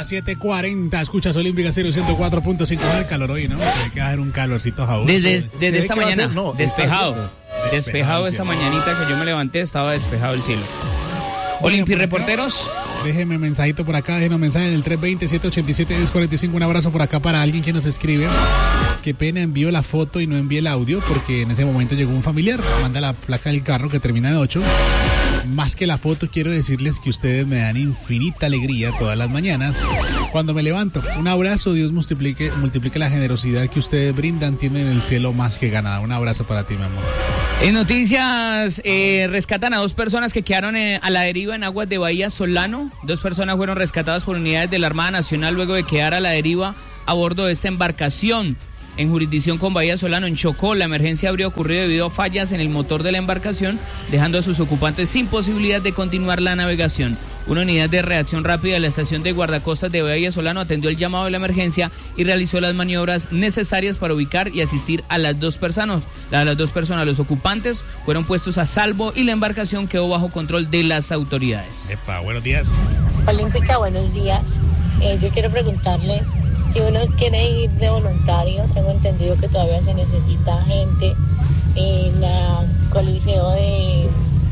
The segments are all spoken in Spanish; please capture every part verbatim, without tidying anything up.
siete cuarenta, escuchas Olímpica ciento cuatro punto cinco. El calor hoy, ¿no? Hay que hacer un calorcito jaboso. Desde, desde esta mañana, ser, no, despejado. Despejado, Despejado esta cielo. mañanita que yo me levanté, estaba despejado el cielo. Olimpi reporteros. Déjeme un mensajito por acá, déjenme un mensaje en el tres veinte, siete ochenta y siete, diez cuarenta y cinco. Un abrazo por acá para alguien que nos escribe. Qué pena, envío la foto y no envié el audio porque en ese momento llegó un familiar. Manda la placa del carro que termina en ocho. Más que la foto, quiero decirles que ustedes me dan infinita alegría todas las mañanas cuando me levanto. Un abrazo, Dios multiplique, multiplique la generosidad que ustedes brindan. Tienen el cielo más que ganada. Un abrazo para ti, mi amor. En noticias, eh, rescatan a dos personas que quedaron eh, a la deriva en aguas de Bahía Solano. Dos personas fueron rescatadas por unidades de la Armada Nacional luego de quedar a la deriva a bordo de esta embarcación. En jurisdicción con Bahía Solano, en Chocó, la emergencia habría ocurrido debido a fallas en el motor de la embarcación, dejando a sus ocupantes sin posibilidad de continuar la navegación. Una unidad de reacción rápida de la estación de guardacostas de Bahía Solano atendió el llamado de la emergencia y realizó las maniobras necesarias para ubicar y asistir a las dos personas. A las dos personas, los ocupantes, fueron puestos a salvo y la embarcación quedó bajo control de las autoridades. Epa, buenos días. Olímpica, buenos días. Eh, yo quiero preguntarles si uno quiere ir de voluntario. Tengo entendido que todavía se necesita gente en la Coliseo de...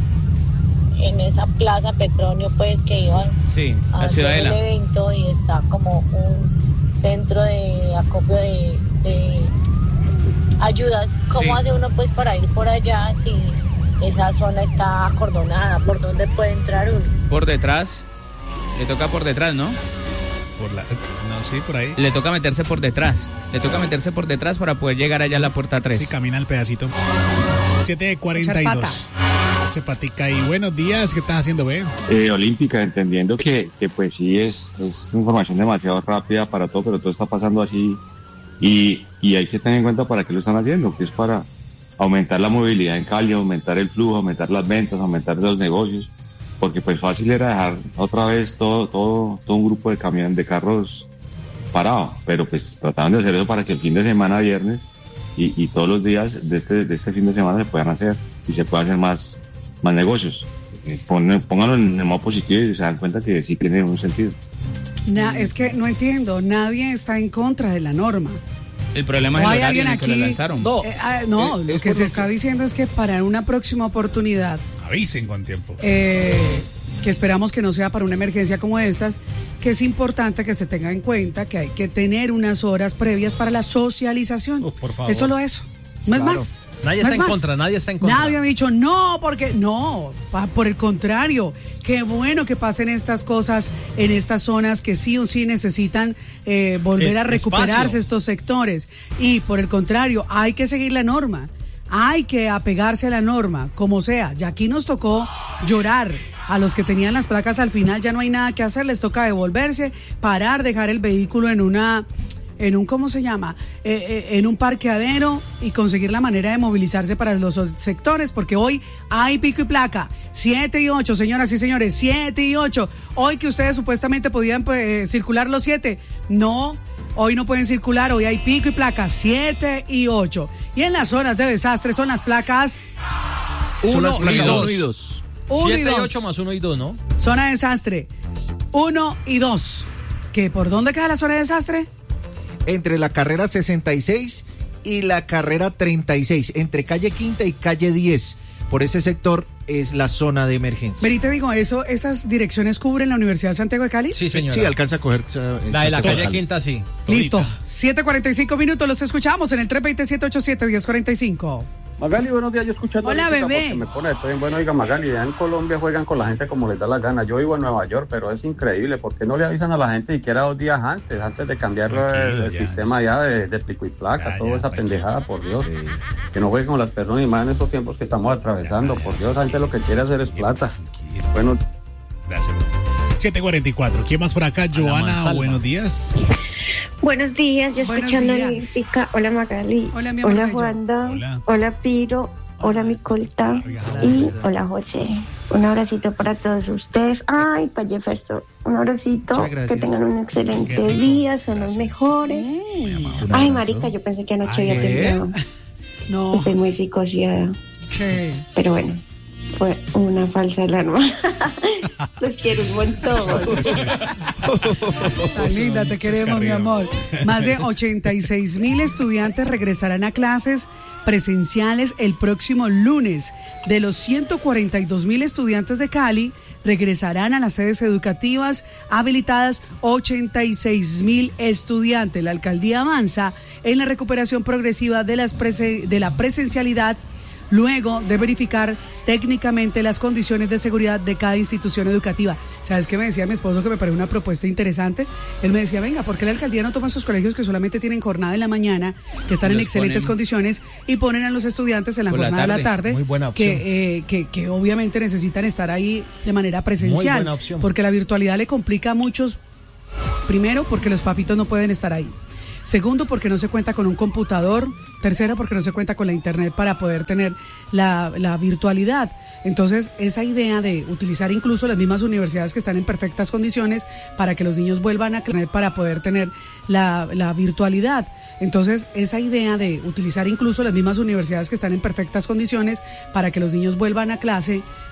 en esa plaza Petronio, pues, que iban Sí, a la hacer el Ciudadela. evento y está como un centro de acopio de, de ayudas. ¿Cómo Sí. hace uno, pues, para ir por allá si esa zona está acordonada? ¿Por dónde puede entrar uno? Por detrás, le toca por detrás, ¿no? Por la, no, sí, por ahí. Le toca meterse por detrás. Le toca meterse por detrás para poder llegar allá a la puerta tres. Sí, camina el pedacito. siete cuarenta y dos. Eche patica y buenos días. ¿Qué estás haciendo, ve? Eh, Olímpica, entendiendo que, que pues sí es, es información demasiado rápida para todo, pero todo está pasando así y, y hay que tener en cuenta para qué lo están haciendo, que es para aumentar la movilidad en Cali, aumentar el flujo, aumentar las ventas, aumentar los negocios, porque pues fácil era dejar otra vez todo, todo, todo un grupo de camiones, de carros parado, pero pues trataban de hacer eso para que el fin de semana, viernes y, y todos los días de este, de este fin de semana se puedan hacer y se puedan hacer más más negocios. Eh, pon, pónganlo en el modo positivo y se dan cuenta que sí tiene un sentido. Na, es que no entiendo, nadie está en contra de la norma. El problema es ¿O el hay horario en alguien el que lo aquí? lanzaron. No, Eh, ah, no, Eh, lo es que por se lo está que- diciendo es que para una próxima oportunidad, Avisen con tiempo. eh, que esperamos que no sea para una emergencia como estas, que es importante que se tenga en cuenta que hay que tener unas horas previas para la socialización. Uf, por favor. Es solo eso, no es Claro. más. Nadie No está es en más. contra, nadie está en contra. Nadie ha dicho no, porque no, pa- por el contrario, qué bueno que pasen estas cosas en estas zonas que sí o sí necesitan eh, volver Eh, a recuperarse espacio. estos sectores. Y por el contrario, hay que seguir la norma, hay que apegarse a la norma, como sea. Ya aquí nos tocó llorar. A los que tenían las placas al final ya no hay nada que hacer, les toca devolverse, parar, dejar el vehículo en una... en un, ¿cómo se llama? Eh, eh, en un parqueadero y conseguir la manera de movilizarse para los sectores, porque hoy hay pico y placa, siete y ocho, señoras y señores, siete y ocho. Hoy que ustedes supuestamente podían pues, circular los siete, no, hoy no pueden circular, hoy hay pico y placa, siete y ocho. Y en las zonas de desastre son las placas Son las uno placas y dos. uno y dos. Uno y siete y dos. ocho más uno y dos, ¿no? Zona de desastre, uno y dos. ¿Que por dónde queda la zona de desastre? Entre la carrera sesenta y seis y la carrera treinta y seis, entre calle Quinta y calle diez. Por ese sector es la zona de emergencia. Vení, te digo, eso, ¿esas direcciones cubren la Universidad de Santiago de Cali? Sí, señora. Sí, alcanza a coger. La de la calle Quinta, sí. Listo, siete cuarenta y cinco minutos, los escuchamos en el tres dos siete, ocho siete, uno cero cuatro cinco. Magali, buenos días, yo escuchando Hola, Olímpica bebé. porque me pone estoy bien. Bueno, oiga, Magali, ya en Colombia juegan con la gente como les da la gana. Yo vivo en Nueva York, pero es increíble. ¿Por qué no le avisan a la gente siquiera dos días antes, antes de cambiar el, Tranquilo, el ya. sistema ya de, de pico y placa, Ya, toda ya, esa tranquilo. pendejada, por Dios? Que no jueguen con las personas y más en estos tiempos que estamos atravesando, Ya, ya, por Dios, la gente lo que quiere hacer es plata. Tranquilo. Bueno, Gracias. siete cuarenta y cuatro. ¿Quién más por acá? Joana, mansalva. buenos días. Buenos días, yo Buenos escuchando días. Olímpica. Hola Magali. Hola, mi amor Hola bello. Juanda. Hola. Hola Piro. Hola mi colta. Y hola José. Un abracito para todos ustedes. Ay, para Jefferson. Un abracito. Muchas gracias. Que tengan un excelente Qué rico. día. Son los Gracias. mejores. Un Ay, abrazo. marica, yo pensé que anoche Ay, había ¿eh? temblado. No, Estoy muy psicoseada. sí. Pero bueno, fue una falsa alarma. Los quiero un montón. Tan linda, te queremos, mi amor. Más de ochenta y seis mil estudiantes regresarán a clases presenciales el próximo lunes. De los ciento cuarenta y dos mil estudiantes de Cali, regresarán a las sedes educativas habilitadas ochenta y seis mil estudiantes. La alcaldía avanza en la recuperación progresiva de, las prese- de la presencialidad, luego de verificar técnicamente las condiciones de seguridad de cada institución educativa. ¿Sabes qué me decía mi esposo? Que me parece una propuesta interesante. Él me decía, venga, ¿por qué la alcaldía no toma esos colegios que solamente tienen jornada en la mañana, que están en Los excelentes ponen condiciones, y ponen a los estudiantes en la Por la jornada de la tarde? tarde, Muy buena opción. que, eh, que, que obviamente necesitan estar ahí de manera presencial? Muy buena opción. Porque la virtualidad le complica a muchos, primero, porque los papitos no pueden estar ahí. Segundo, porque no se cuenta con un computador. Tercero, porque no se cuenta con la internet para poder tener la, la virtualidad. Entonces, esa idea de utilizar incluso las mismas universidades que están en perfectas condiciones para que los niños vuelvan a tener, para poder tener la, la virtualidad. Entonces, esa idea de utilizar incluso las mismas universidades que están en perfectas condiciones para que los niños vuelvan a clase,